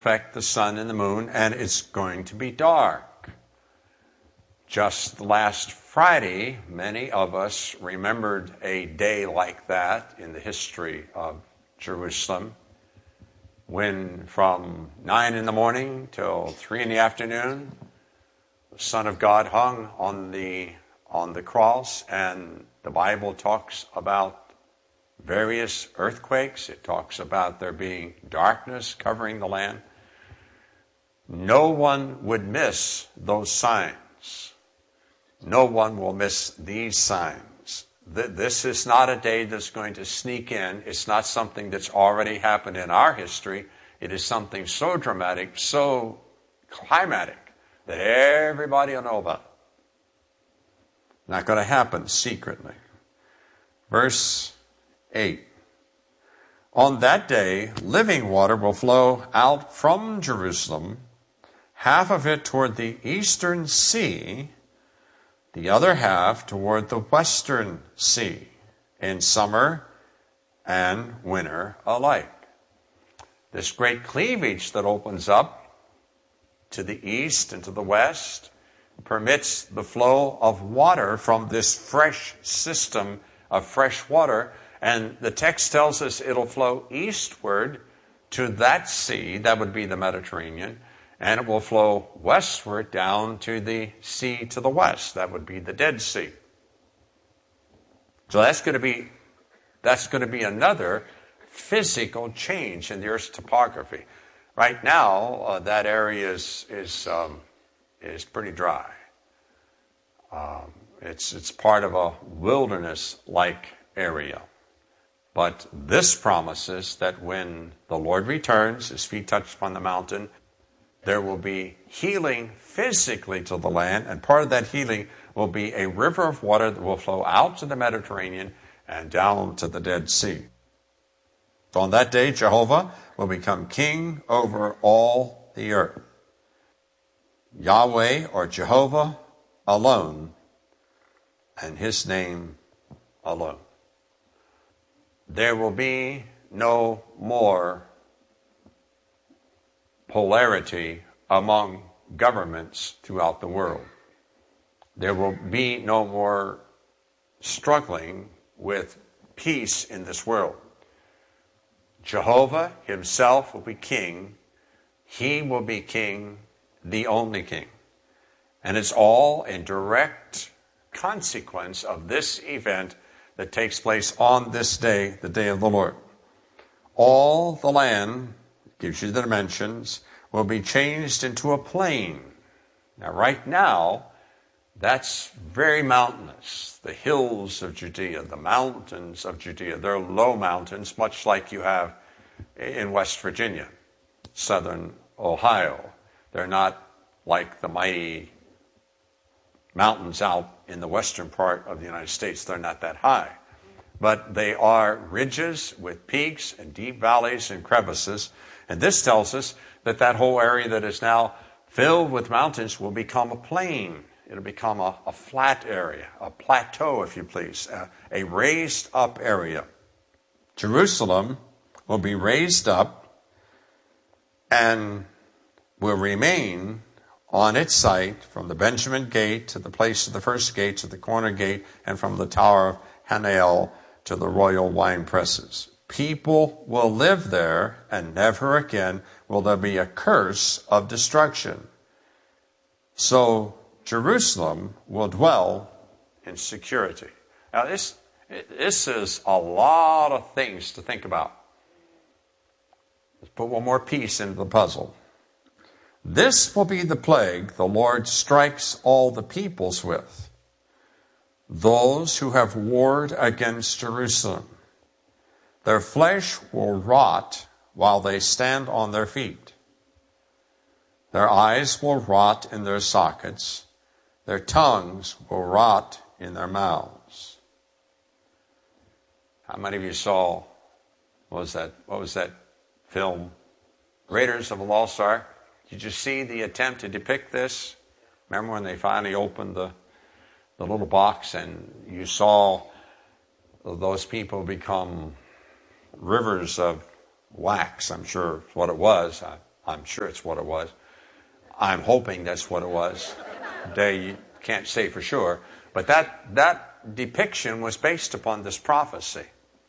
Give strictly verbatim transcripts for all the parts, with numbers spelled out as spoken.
affect the sun and the moon, and it's going to be dark. Just last Friday, many of us remembered a day like that in the history of Jerusalem, when from nine in the morning till three in the afternoon, the Son of God hung on the on the cross, and the Bible talks about various earthquakes. It talks about there being darkness covering the land. No one would miss those signs. No one will miss these signs. This is not a day that's going to sneak in. It's not something that's already happened in our history. It is something so dramatic, so climatic, that everybody will know about. Not going to happen secretly. Verse eight. On that day, living water will flow out from Jerusalem, half of it toward the eastern sea, the other half toward the western sea, in summer and winter alike. This great cleavage that opens up to the east and to the west permits the flow of water from this fresh system of fresh water. And the text tells us it'll flow eastward to that sea, that would be the Mediterranean, and it will flow westward down to the sea to the west, that would be the Dead Sea. So that's going to be that's going to be another physical change in the Earth's topography. Right now, uh, that area is is um, is pretty dry. Um, it's it's part of a wilderness-like area. But this promises that when the Lord returns, his feet touch upon the mountain, there will be healing physically to the land, and part of that healing will be a river of water that will flow out to the Mediterranean and down to the Dead Sea. So on that day, Jehovah will become king over all the earth. Yahweh or Jehovah alone, and his name alone. There will be no more polarity among governments throughout the world. There will be no more struggling with peace in this world. Jehovah himself will be king. He will be king, the only king. And it's all in direct consequence of this event that takes place on this day, the day of the Lord. All the land, gives you the dimensions, will be changed into a plain. Now, right now, that's very mountainous. The hills of Judea, the mountains of Judea, they're low mountains, much like you have in West Virginia, southern Ohio. They're not like the mighty mountains out in the western part of the United States. They're not that high. But they are ridges with peaks and deep valleys and crevices. And this tells us that that whole area that is now filled with mountains will become a plain. It'll become a, a flat area, a plateau, if you please, a, a raised up area. Jerusalem will be raised up and will remain on its site from the Benjamin Gate to the place of the first gate to the corner gate, and from the Tower of Hananel to the royal wine presses. People will live there, and never again will there be a curse of destruction. So Jerusalem will dwell in security. Now this, this is a lot of things to think about. Let's put one more piece into the puzzle. This will be the plague the Lord strikes all the peoples with. Those who have warred against Jerusalem. Their flesh will rot while they stand on their feet. Their eyes will rot in their sockets. Their tongues will rot in their mouths. How many of you saw, what was that, what was that film? Raiders of the Lost Ark. Did you see the attempt to depict this? Remember when they finally opened the, the little box and you saw those people become rivers of wax, I'm sure is what it was. I I'm sure it's what it was. I'm hoping that's what it was. They can't say for sure. But that, that depiction was based upon this prophecy.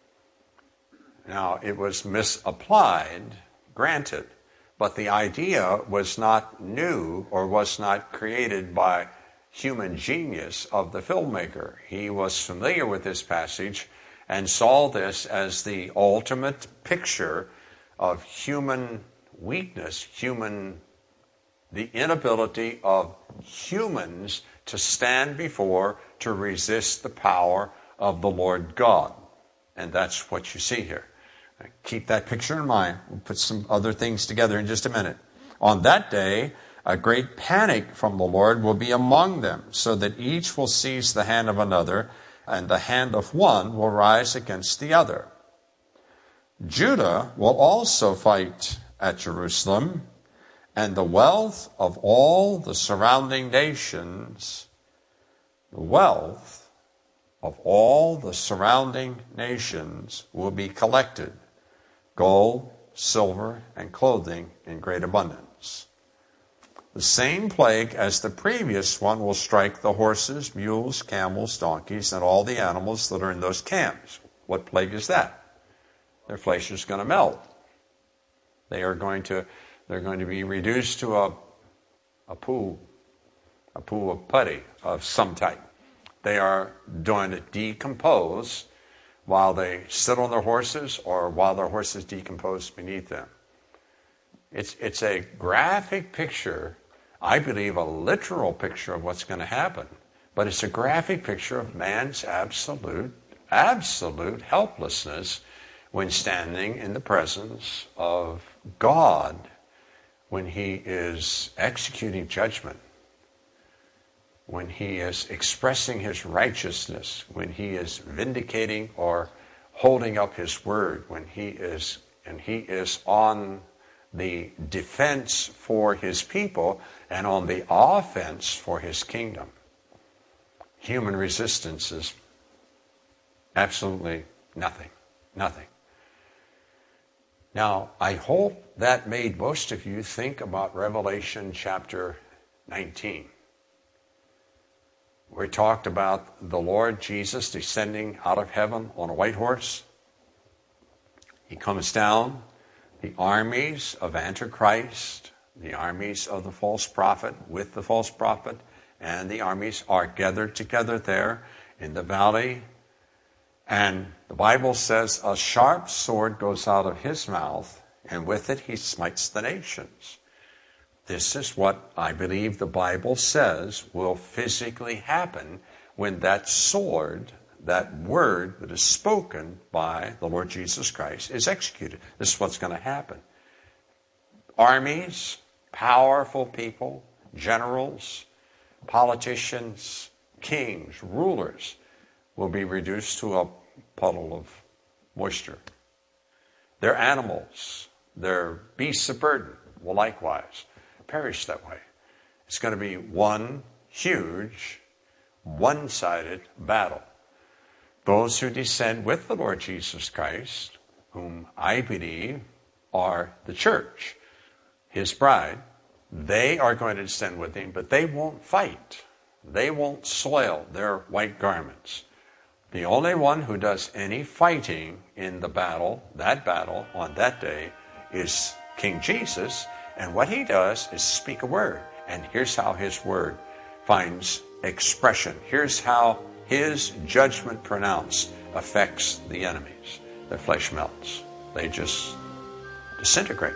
Now, it was misapplied, granted, but the idea was not new or was not created by human genius of the filmmaker. He was familiar with this passage and saw this as the ultimate picture of human weakness, human, the inability of humans to stand before, to resist the power of the Lord God. And that's what you see here. Keep that picture in mind. We'll put some other things together in just a minute. On that day, a great panic from the Lord will be among them, so that each will seize the hand of another, and the hand of one will rise against the other. Judah will also fight at Jerusalem, and the wealth of all the surrounding nations, the wealth of all the surrounding nations will be collected, gold, silver, and clothing in great abundance. The same plague as the previous one will strike the horses, mules, camels, donkeys, and all the animals that are in those camps. What plague is that? Their flesh is going to melt. They are going to, they're going to be reduced to a, a pool, a pool of putty of some type. They are going to decompose while they sit on their horses or while their horses decompose beneath them. It's, it's a graphic picture, I believe a literal picture of what's going to happen, but it's a graphic picture of man's absolute, absolute helplessness when standing in the presence of God, when he is executing judgment, when he is expressing his righteousness, when he is vindicating or holding up his word, when he is, and he is on the defense for his people and on the offense for his kingdom. Human resistance is absolutely nothing. Nothing. Now, I hope that made most of you think about Revelation chapter nineteen. We talked about the Lord Jesus descending out of heaven on a white horse. He comes down. The armies of Antichrist, the armies of the false prophet with the false prophet, and the armies are gathered together there in the valley. And the Bible says a sharp sword goes out of his mouth, and with it he smites the nations. This is what I believe the Bible says will physically happen when that sword, that word that is spoken by the Lord Jesus Christ, is executed. This is what's going to happen. Armies, powerful people, generals, politicians, kings, rulers will be reduced to a puddle of moisture. Their animals, their beasts of burden will likewise perish that way. It's going to be one huge, one-sided battle. Those who descend with the Lord Jesus Christ, whom I believe are the church, his bride, they are going to descend with him, but they won't fight. They won't soil their white garments. The only one who does any fighting in the battle, that battle, on that day, is King Jesus. And what he does is speak a word. And here's how his word finds expression. Here's how his judgment pronounced affects the enemies. Their flesh melts. They just disintegrate.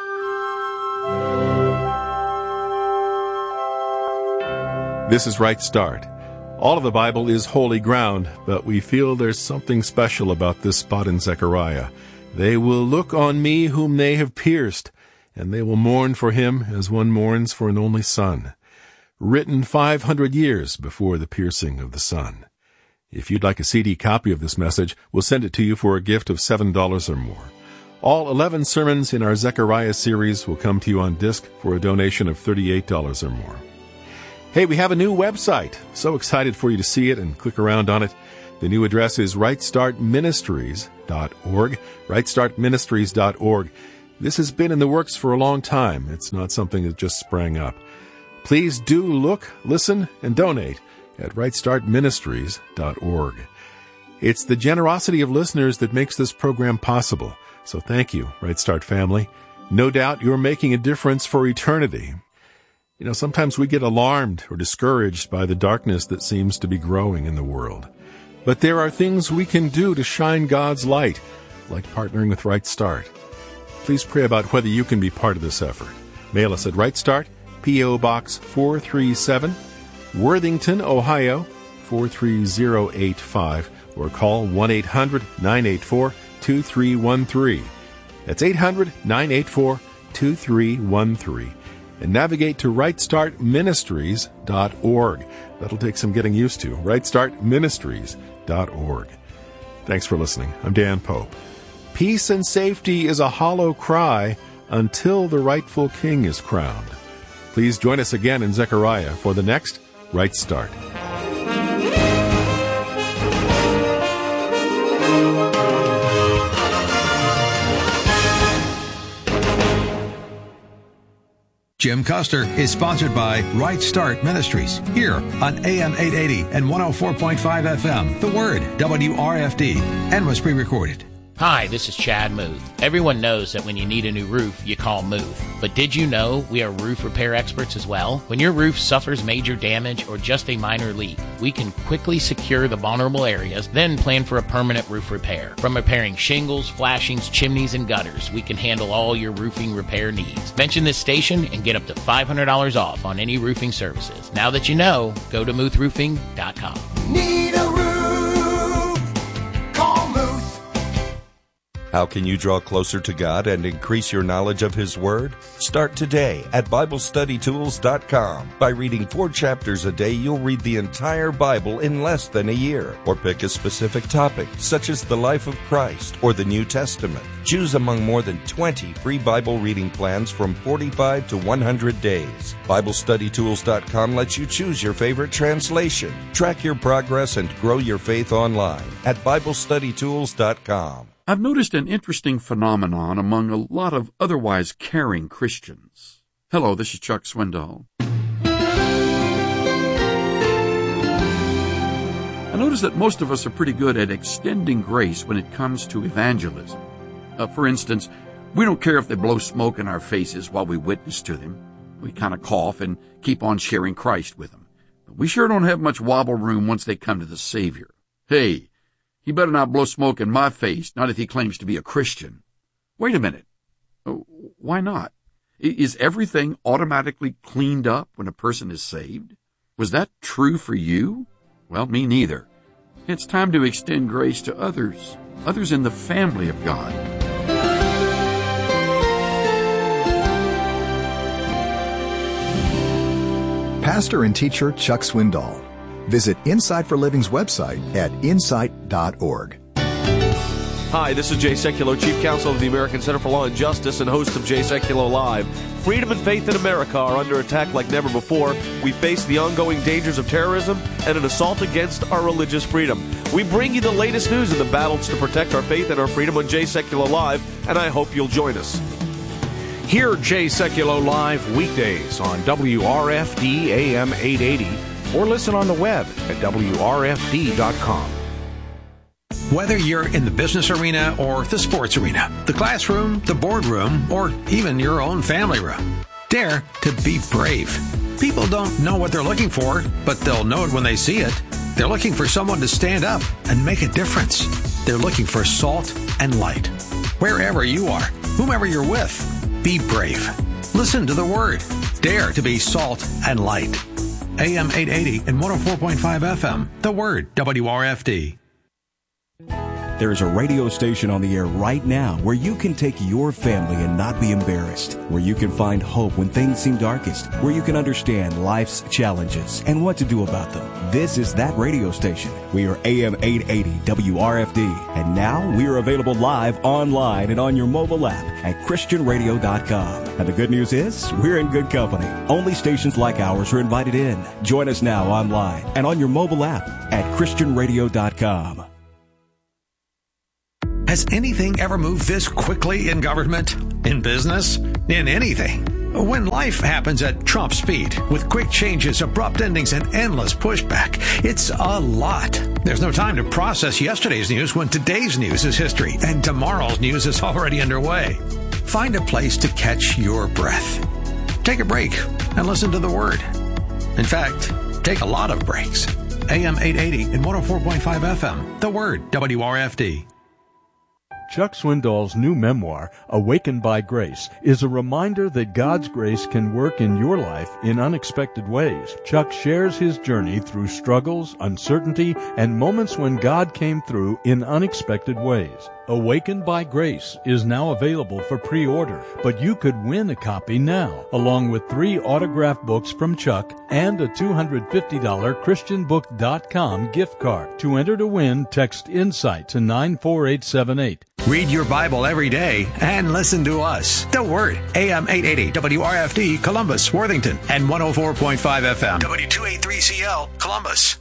This is Right Start. All of the Bible is holy ground, but we feel there's something special about this spot in Zechariah. They will look on me whom they have pierced, and they will mourn for him as one mourns for an only son. Written five hundred years before the piercing of the Son. If you'd like a C D copy of this message, we'll send it to you for a gift of seven dollars or more. All eleven sermons in our Zechariah series will come to you on disc for a donation of thirty-eight dollars or more. Hey, we have a new website. So excited for you to see it and click around on it. The new address is right start ministries dot org, right start ministries dot org. This has been in the works for a long time. It's not something that just sprang up. Please do look, listen, and donate at right start ministries dot org. It's the generosity of listeners that makes this program possible. So thank you, Right Start family. No doubt you're making a difference for eternity. You know, sometimes we get alarmed or discouraged by the darkness that seems to be growing in the world. But there are things we can do to shine God's light, like partnering with Right Start. Please pray about whether you can be part of this effort. Mail us at Right Start, P O. Box four three seven, Worthington, Ohio, four three zero eight five, or call one eight hundred nine eight four two three one three. That's eight hundred nine eight four two three one three. And navigate to right start ministries dot org. That'll take some getting used to. right start ministries dot org. Thanks for listening. I'm Dan Pope. Peace and safety is a hollow cry until the rightful king is crowned. Please join us again in Zechariah for the next Right Start. Jim Custer is sponsored by Right Start Ministries here on A M eight eighty and one oh four point five F M. The Word, W R F D, and was pre-recorded. Hi, this is Chad Muth. Everyone knows that when you need a new roof, you call Muth. But did you know we are roof repair experts as well? When your roof suffers major damage or just a minor leak, we can quickly secure the vulnerable areas, then plan for a permanent roof repair. From repairing shingles, flashings, chimneys, and gutters, we can handle all your roofing repair needs. Mention this station and get up to five hundred dollars off on any roofing services. Now that you know, go to muth roofing dot com. Need a roof? Call Muth. How can you draw closer to God and increase your knowledge of His Word? Start today at Bible Study Tools dot com. By reading four chapters a day, you'll read the entire Bible in less than a year. Or pick a specific topic, such as the life of Christ or the New Testament. Choose among more than twenty free Bible reading plans from forty-five to one hundred days. Bible Study Tools dot com lets you choose your favorite translation. Track your progress and grow your faith online at Bible Study Tools dot com. I've noticed an interesting phenomenon among a lot of otherwise caring Christians. Hello, this is Chuck Swindoll. I notice that most of us are pretty good at extending grace when it comes to evangelism. Uh, for instance, we don't care if they blow smoke in our faces while we witness to them. We kind of cough and keep on sharing Christ with them. But we sure don't have much wobble room once they come to the Savior. Hey, he better not blow smoke in my face, not if he claims to be a Christian. Wait a minute. Why not? Is everything automatically cleaned up when a person is saved? Was that true for you? Well, me neither. It's time to extend grace to others, others in the family of God. Pastor and teacher Chuck Swindoll. Visit Insight for Living's website at insight dot org. Hi, this is Jay Sekulow, Chief Counsel of the American Center for Law and Justice and host of Jay Sekulow Live. Freedom and faith in America are under attack like never before. We face the ongoing dangers of terrorism and an assault against our religious freedom. We bring you the latest news in the battles to protect our faith and our freedom on Jay Sekulow Live, and I hope you'll join us. Hear Jay Sekulow Live weekdays on W R F D A M eight eighty or listen on the web at W R F D dot com. Whether you're in the business arena or the sports arena, the classroom, the boardroom, or even your own family room, dare to be brave. People don't know what they're looking for, but they'll know it when they see it. They're looking for someone to stand up and make a difference. They're looking for salt and light. Wherever you are, whomever you're with, be brave. Listen to the Word. Dare to be salt and light. A M eight eighty and one oh four point five F M. The Word, W R F D. There's a radio station on the air right now where you can take your family and not be embarrassed, where you can find hope when things seem darkest, where you can understand life's challenges and what to do about them. This is that radio station. We are A M eight eighty W R F D, and now we are available live online and on your mobile app at Christian radio dot com. And the good news is, we're in good company. Only stations like ours are invited in. Join us now online and on your mobile app at Christian radio dot com. Has anything ever moved this quickly in government? In business? In anything. When life happens at Trump speed, with quick changes, abrupt endings, and endless pushback, it's a lot. There's no time to process yesterday's news when today's news is history and tomorrow's news is already underway. Find a place to catch your breath. Take a break and listen to the Word. In fact, take a lot of breaks. A M eight eighty and one oh four point five F M. The Word, W R F D. Chuck Swindoll's new memoir, Awakened by Grace, is a reminder that God's grace can work in your life in unexpected ways. Chuck shares his journey through struggles, uncertainty, and moments when God came through in unexpected ways. Awakened by Grace is now available for pre-order, but you could win a copy now, along with three autographed books from Chuck and a two hundred fifty dollars Christian Book dot com gift card. To enter to win, text INSIGHT to nine four eight seven eight. Read your Bible every day and listen to us. The Word, A M eight eighty, W R F D, Columbus, Worthington, and one oh four point five F M, W two eighty-three C L, Columbus.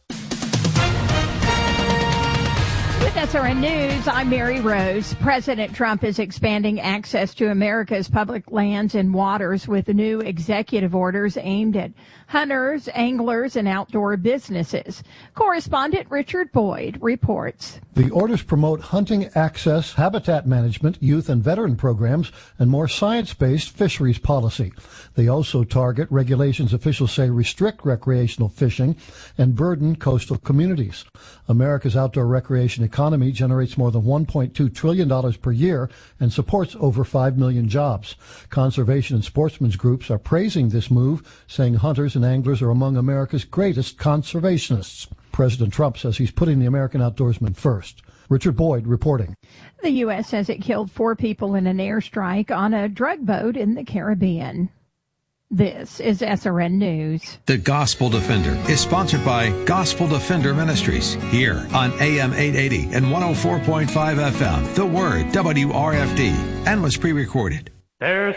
With S R N News, I'm Mary Rose. President Trump is expanding access to America's public lands and waters with new executive orders aimed at hunters, anglers, and outdoor businesses. Correspondent Richard Boyd reports. The orders promote hunting access, habitat management, youth and veteran programs, and more science-based fisheries policy. They also target regulations officials say restrict recreational fishing and burden coastal communities. America's outdoor recreation economy generates more than one point two trillion dollars per year and supports over five million jobs. Conservation and sportsmen's groups are praising this move, saying hunters and anglers are among America's greatest conservationists. President Trump says he's putting the American outdoorsman first. Richard Boyd reporting. The U S says it killed four people in an airstrike on a drug boat in the Caribbean. This is S R N News. The Gospel Defender is sponsored by Gospel Defender Ministries here on A M eight eighty and one oh four point five F M. The Word, W R F D, and was pre-recorded. There's